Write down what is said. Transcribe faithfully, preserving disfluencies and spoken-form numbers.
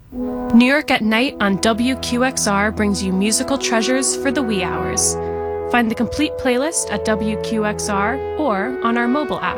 New York at Night on W Q X R brings you musical treasures for the wee hours. Find the complete playlist at W Q X R or on our mobile app.